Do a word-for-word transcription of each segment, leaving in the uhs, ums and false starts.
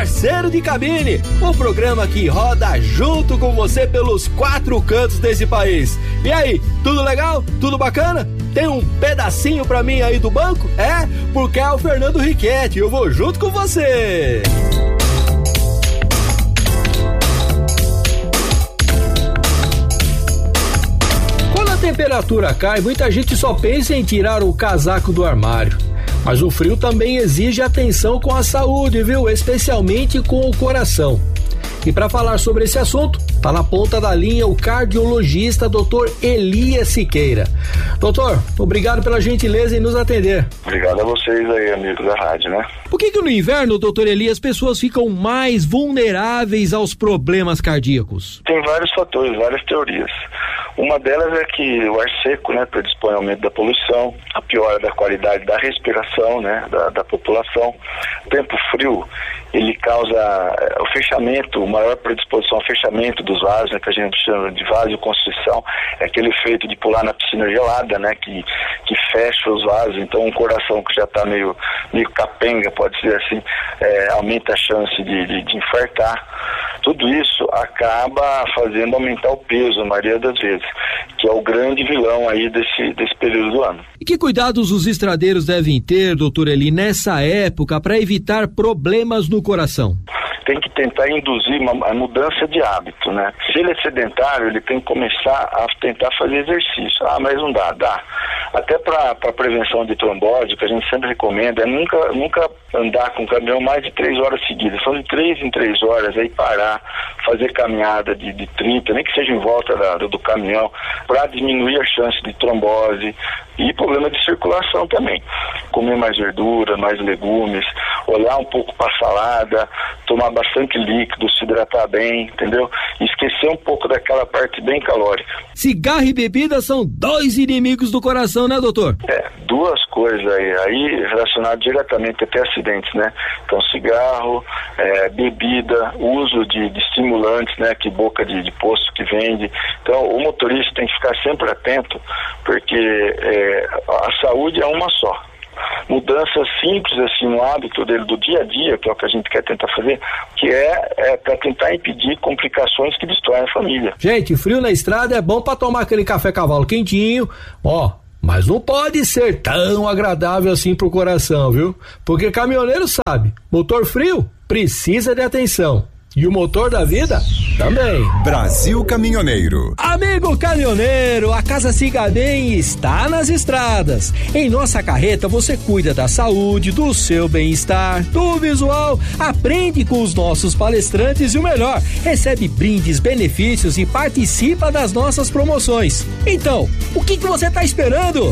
Parceiro de Cabine, o programa que roda junto com você pelos quatro cantos desse país. E aí, tudo legal? Tudo bacana? Tem um pedacinho pra mim aí do banco? É? Porque é o Fernando Riquetti, eu vou junto com você. Quando a temperatura cai, muita gente só pensa em tirar o casaco do armário. Mas o frio também exige atenção com a saúde, viu? Especialmente com o coração. E para falar sobre esse assunto, tá na ponta da linha o cardiologista doutor Elias Siqueira. Doutor, obrigado pela gentileza em nos atender. Obrigado a vocês aí, amigos da rádio, né? Por que que no inverno, doutor Elias, as pessoas ficam mais vulneráveis aos problemas cardíacos? Tem vários fatores, várias teorias. Uma delas é que o ar seco, né, predispõe ao aumento da poluição, a piora da qualidade da respiração, né, da, da população. O tempo frio, ele causa o fechamento, maior predisposição ao fechamento dos vasos, né, que a gente chama de vasoconstrição, é aquele efeito de pular na piscina gelada, né, que, que fecha os vasos. Então, um coração que já está meio, meio capenga, pode ser assim, é, aumenta a chance de, de, de infartar. Tudo isso acaba fazendo aumentar o peso, a maioria das vezes, que é o grande vilão aí desse, desse período do ano. E que cuidados os estradeiros devem ter, doutor Eli, nessa época para evitar problemas no coração? Tem que tentar induzir uma, a mudança de hábito, né? Se ele é sedentário, ele tem que começar a tentar fazer exercício. Ah, mas não dá, dá. Até para a prevenção de trombose, que a gente sempre recomenda, é nunca, nunca andar com o caminhão mais de três horas seguidas. São de três em três horas, aí parar, fazer caminhada de, de trinta, nem que seja em volta da, do caminhão, para diminuir a chance de trombose e problema de circulação também. Comer mais verdura, mais legumes, olhar um pouco para a salada, tomar bastante líquido, se hidratar bem, entendeu? E esquecer um pouco daquela parte bem calórica. Cigarro e bebida são dois inimigos do coração, né, doutor? É, duas coisas aí, aí relacionadas diretamente até acidentes, né? Então, cigarro, é, bebida, uso de, de estimulantes, né? Que boca de, de posto que vende. Então, o motorista tem que ficar sempre atento, porque é, a saúde é uma só. Mudanças simples assim no hábito dele do dia a dia, que é o que a gente quer tentar fazer, que é, é para tentar impedir complicações que destroem a família. Gente, frio na estrada é bom para tomar aquele café cavalo quentinho, ó, mas não pode ser tão agradável assim pro coração, viu? Porque caminhoneiro sabe, motor frio precisa de atenção. E o motor da vida também. Brasil Caminhoneiro. Amigo caminhoneiro, a Casa Siga Bem está nas estradas. Em nossa carreta você cuida da saúde, do seu bem-estar, do visual, aprende com os nossos palestrantes e o melhor, recebe brindes, benefícios e participa das nossas promoções. Então, o que que você está esperando?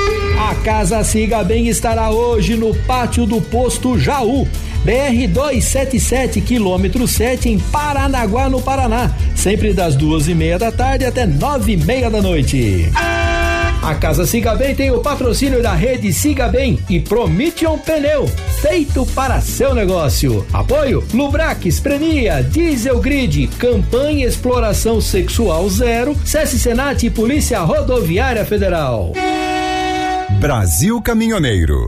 A Casa Siga Bem estará hoje no pátio do posto Jaú, B R duzentos e setenta e sete, quilômetro sete, em Paranaguá, no Paraná, sempre das duas e meia da tarde até nove e meia da noite. A Casa Siga Bem tem o patrocínio da rede Siga Bem e Promission Pneu, feito para seu negócio. Apoio Lubrax, Prenia, Diesel Grid, Campanha Exploração Sexual Zero, SESC Senat e Polícia Rodoviária Federal. Brasil Caminhoneiro.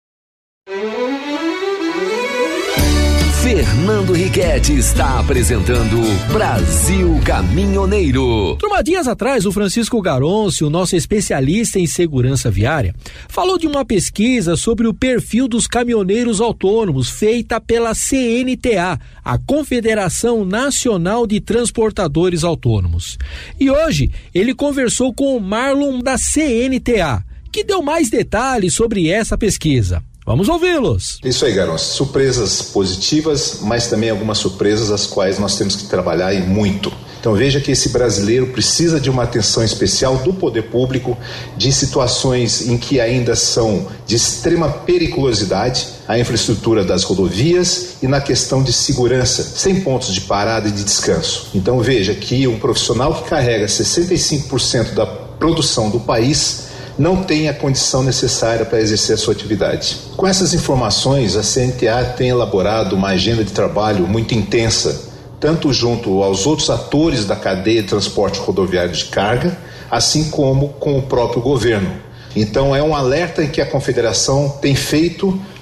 Fernando Riquetti está apresentando Brasil Caminhoneiro. Turma, dias atrás, o Francisco Garoncio, nosso especialista em segurança viária, falou de uma pesquisa sobre o perfil dos caminhoneiros autônomos feita pela C N T A, a Confederação Nacional de Transportadores Autônomos. E hoje, ele conversou com o Marlon da C N T A, que deu mais detalhes sobre essa pesquisa. Vamos ouvi-los. Isso aí, Garoncio. Surpresas positivas, mas também algumas surpresas as quais nós temos que trabalhar e muito. Então veja que esse brasileiro precisa de uma atenção especial do poder público, de situações em que ainda são de extrema periculosidade, a infraestrutura das rodovias e na questão de segurança, sem pontos de parada e de descanso. Então veja que um profissional que carrega sessenta e cinco por cento da produção do país não tem a condição necessária para exercer a sua atividade. Com essas informações, a C N T A tem elaborado uma agenda de trabalho muito intensa, tanto junto aos outros atores da cadeia de transporte rodoviário de carga, assim como com o próprio governo. Então é um alerta que a Confederação tem feito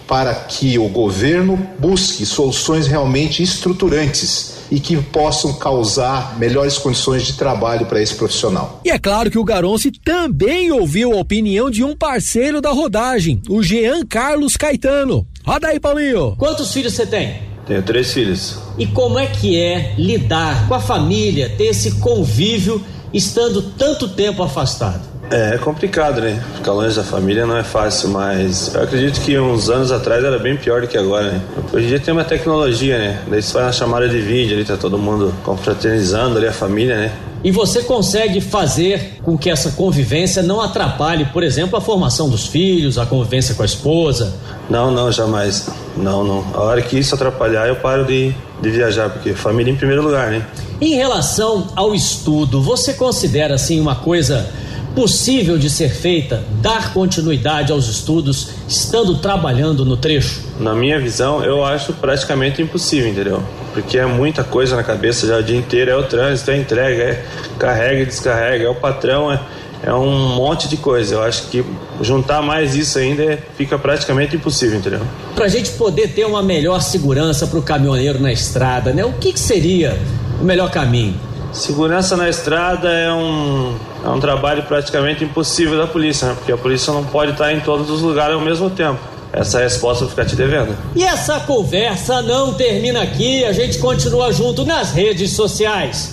para que o governo busque soluções realmente estruturantes e que possam causar melhores condições de trabalho para esse profissional. E é claro que o Garonce também ouviu a opinião de um parceiro da rodagem, o Jean Carlos Caetano. Roda aí, Paulinho. Quantos filhos você tem? Tenho três filhos. E como é que é lidar com a família, ter esse convívio estando tanto tempo afastado? É, é complicado, né? Ficar longe da família não é fácil, mas eu acredito que uns anos atrás era bem pior do que agora, né? Hoje em dia tem uma tecnologia, né? Daí você faz uma chamada de vídeo ali, tá todo mundo confraternizando ali a família, né? E você consegue fazer com que essa convivência não atrapalhe, por exemplo, a formação dos filhos, a convivência com a esposa? Não, não, jamais. Não, não. A hora que isso atrapalhar, eu paro de, de viajar, porque família em primeiro lugar, né? Em relação ao estudo, você considera, assim, uma coisa possível de ser feita, dar continuidade aos estudos, estando trabalhando no trecho? Na minha visão, eu acho praticamente impossível, entendeu? Porque é muita coisa na cabeça já o dia inteiro, é o trânsito, é a entrega, é carrega e descarrega, é o patrão, é, é um monte de coisa. Eu acho que juntar mais isso ainda é, fica praticamente impossível, entendeu? Pra gente poder ter uma melhor segurança pro caminhoneiro na estrada, né? O que que seria o melhor caminho? Segurança na estrada é um, é um trabalho praticamente impossível da polícia, né? Porque a polícia não pode estar em todos os lugares ao mesmo tempo. Essa é a resposta eu vou ficar te devendo. E essa conversa não termina aqui, a gente continua junto nas redes sociais.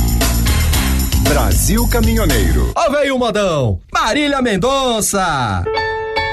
Brasil Caminhoneiro. Ó, veio o modão, Marília Mendonça.